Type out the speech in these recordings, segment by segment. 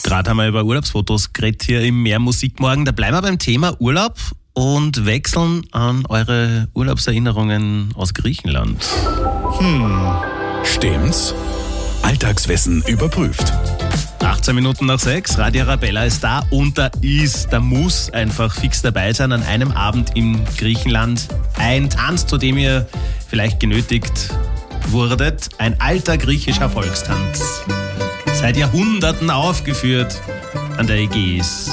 Gerade haben wir über Urlaubsfotos geredet hier im Mehr Musikmorgen. Da bleiben wir beim Thema Urlaub und wechseln an eure Urlaubserinnerungen aus Griechenland. Stimmt's? Alltagswissen überprüft. 18 Minuten nach 6, Radio Arabella ist da und da muss einfach fix dabei sein an einem Abend in Griechenland. Ein Tanz, zu dem ihr vielleicht genötigt wurdet. Ein alter griechischer Volkstanz. Seit Jahrhunderten aufgeführt an der Ägäis.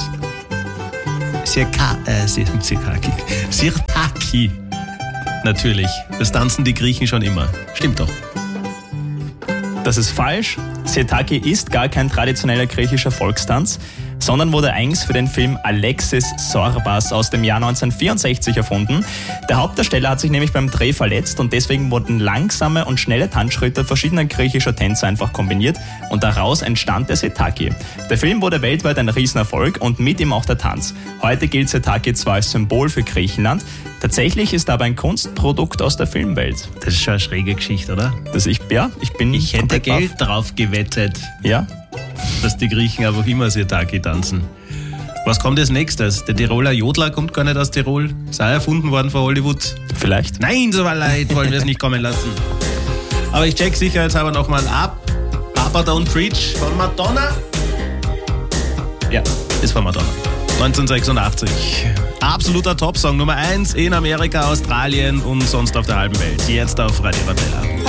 Sirtaki. Natürlich, das tanzen die Griechen schon immer. Stimmt doch. Das ist falsch. Sirtaki ist gar kein traditioneller griechischer Volkstanz, sondern wurde eigens für den Film Alexis Sorbas aus dem Jahr 1964 erfunden. Der Hauptdarsteller hat sich nämlich beim Dreh verletzt und deswegen wurden langsame und schnelle Tanzschritte verschiedener griechischer Tänzer einfach kombiniert und daraus entstand der Sirtaki. Der Film wurde weltweit ein Riesenerfolg und mit ihm auch der Tanz. Heute gilt Sirtaki zwar als Symbol für Griechenland, tatsächlich ist aber ein Kunstprodukt aus der Filmwelt. Das ist schon eine schräge Geschichte, oder? Ich hätte Geld drauf gewettet. Ja? Dass die Griechen einfach immer Sirtaki tanzen. Was kommt als nächstes? Der Tiroler Jodler kommt gar nicht aus Tirol. Ist auch erfunden worden von Hollywood. Vielleicht. Nein, so leid wollen wir es nicht kommen lassen. Aber ich check sicherheitshalber nochmal ab. Papa Don't Preach von Madonna. Ja, ist von Madonna. 1986. Absoluter Topsong, Nummer 1 in Amerika, Australien und sonst auf der halben Welt. Jetzt auf Radio Arabella.